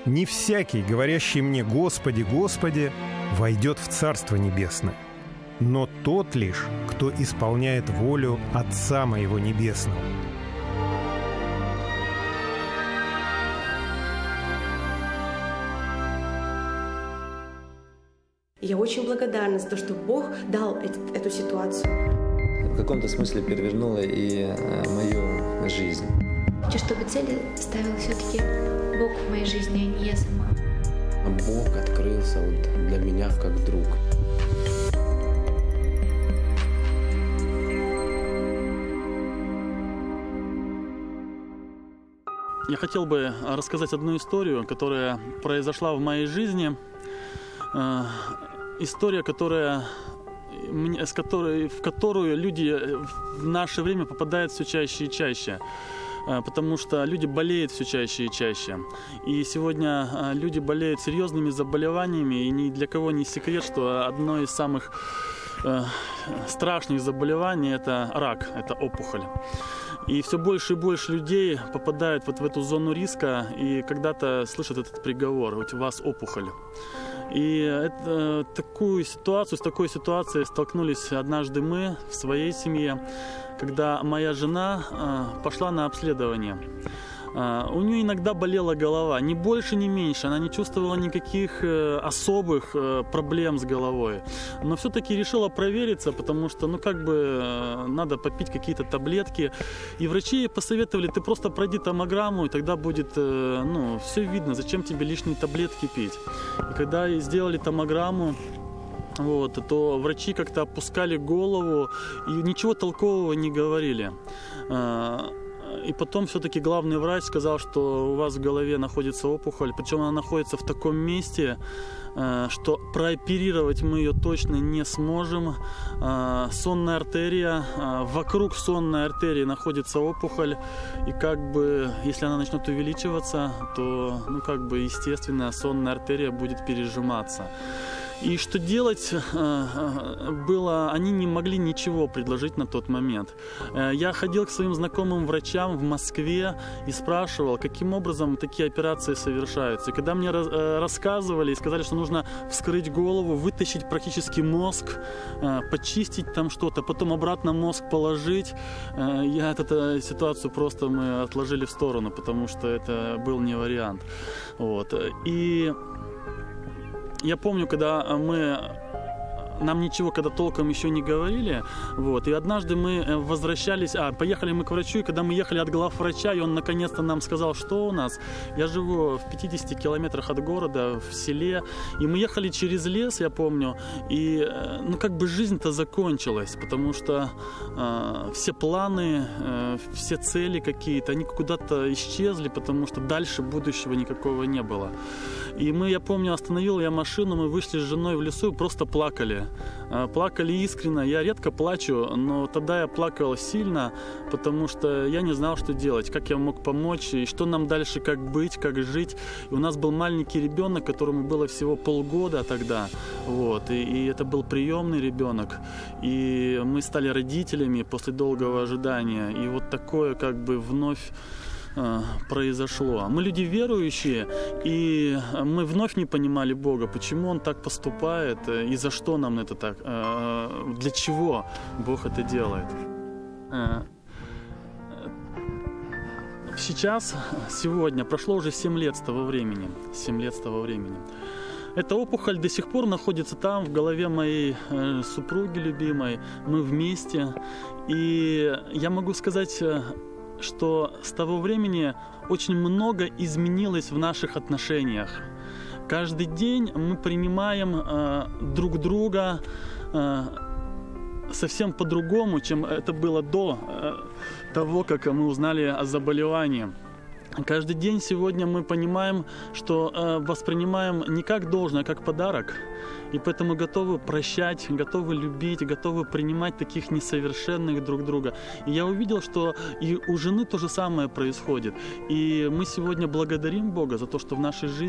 Не всякий, говорящий мне «Господи, Господи», войдет в Царство Небесное, но тот лишь, кто исполняет волю Отца моего Небесного». Я очень благодарна за то, что Бог дал эту ситуацию. В каком-то смысле перевернула и мою жизнь. Хочу, чтобы цели ставил все-таки Бог в моей жизни, а не я сама. Бог открылся для меня как друг. Я хотел бы рассказать одну историю, которая произошла в моей жизни. История, в которую люди в наше время попадают все чаще и чаще. Потому что люди болеют все чаще и чаще. И сегодня люди болеют серьезными заболеваниями, и ни для кого не секрет, что одно из самых страшных заболеваний – это рак, это опухоль. И все больше и больше людей попадают вот в эту зону риска и когда-то слышат этот приговор: у вас опухоль. И с такой ситуацией столкнулись однажды мы в своей семье, когда моя жена пошла на обследование. У нее иногда болела голова, ни больше, ни меньше. Она не чувствовала никаких особых проблем с головой. Но все-таки решила провериться, потому что, надо попить какие-то таблетки. И врачи ей посоветовали: ты просто пройди томограмму, и тогда будет, все видно, зачем тебе лишние таблетки пить. И когда ей сделали томограмму, то врачи как-то опускали голову и ничего толкового не говорили. И потом все-таки главный врач сказал, что у вас в голове находится опухоль, причем она находится в таком месте, что прооперировать мы ее точно не сможем. Сонная артерия, вокруг сонной артерии находится опухоль, и если она начнет увеличиваться, то, естественно, сонная артерия будет пережиматься. И что делать было, они не могли ничего предложить на тот момент. Я ходил к своим знакомым врачам в Москве и спрашивал, каким образом такие операции совершаются. И когда мне рассказывали и сказали, что нужно вскрыть голову, вытащить практически мозг, почистить там что-то, потом обратно мозг положить, эту ситуацию просто мы отложили в сторону, потому что это был не вариант. И я помню, когда нам ничего толком еще не говорили, и однажды мы поехали мы к врачу, и когда мы ехали от главврача, и он наконец-то нам сказал, что у нас. Я живу в 50 километрах от города, в селе, и мы ехали через лес, я помню, и жизнь-то закончилась, потому что все планы, все цели какие-то, они куда-то исчезли, потому что дальше будущего никакого не было. И я помню, остановил я машину, мы вышли с женой в лесу и просто плакали. Плакали искренне. Я редко плачу, но тогда я плакал сильно, потому что я не знал, что делать, как я мог помочь, и что нам дальше, как быть, как жить. И у нас был маленький ребенок, которому было всего полгода тогда. И это был приемный ребенок. И мы стали родителями после долгого ожидания. И такое вновь произошло. Мы люди верующие, и мы вновь не понимали Бога, почему Он так поступает, и за что нам это так, для чего Бог это делает. Сегодня прошло уже 7 лет с того времени. Эта опухоль до сих пор находится там, в голове моей супруги любимой. Мы вместе. И я могу сказать, что с того времени очень много изменилось в наших отношениях. Каждый день мы принимаем друг друга совсем по-другому, чем это было до того, как мы узнали о заболевании. Каждый день сегодня мы понимаем, что воспринимаем не как должное, а как подарок. И поэтому готовы прощать, готовы любить, готовы принимать таких несовершенных друг друга. И я увидел, что и у жены то же самое происходит. И мы сегодня благодарим Бога за то, что в нашей жизни